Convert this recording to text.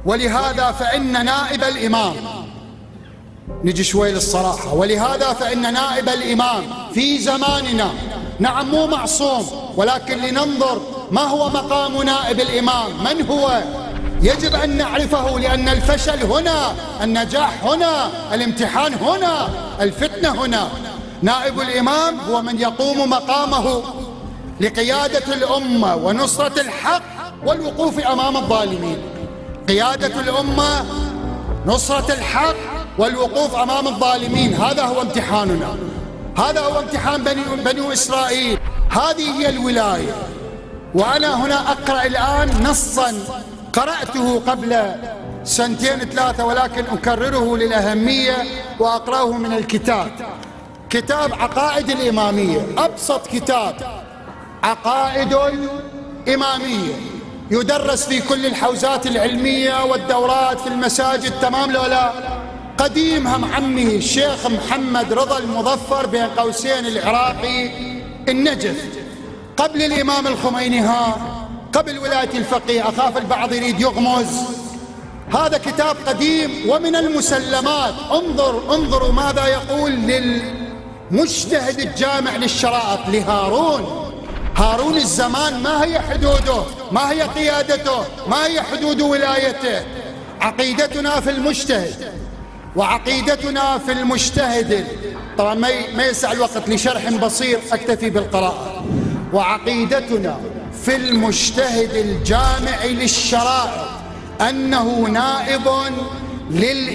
ولهذا فإن نائب الإمام، نجي شوي للصراحة، ولهذا فإن نائب الإمام في زماننا نعم مو معصوم، ولكن لننظر ما هو مقام نائب الإمام، من هو؟ يجب أن نعرفه، لأن الفشل هنا، النجاح هنا، الامتحان هنا، الفتنة هنا. نائب الإمام هو من يقوم مقامه لقيادة الأمة ونصرة الحق والوقوف أمام الظالمين. قيادة الأمة، نصرة الحق والوقوف أمام الظالمين، هذا هو امتحاننا، هذا هو امتحان بني إسرائيل، هذه هي الولاية. وأنا هنا أقرأ الآن نصا قرأته قبل 2-3، ولكن أكرره للأهمية وأقرأه من الكتاب، كتاب عقائد الإمامية، أبسط كتاب عقائد الإمامية، يدرس في كل الحوزات العلمية والدورات في المساجد، تمام لولا؟ قديم هم عمي الشيخ محمد رضا المظفر بين قوسين العراقي النجف، قبل الإمام الخميني، قبل ولاية الفقيه، أخاف البعض يريد يغمز. هذا كتاب قديم. ومن المسلمات، انظروا ماذا يقول للمجتهد الجامع للشرائط هارون الزمان، ما هي حدوده، ما هي قيادته، ما هي حدود ولايته. عقيدتنا في المجتهد وعقيدتنا في المجتهد، طبعا ما يسع الوقت لشرح بسيط، أكتفي بالقراءة. وعقيدتنا في المجتهد الجامع للشرائط أنه نائب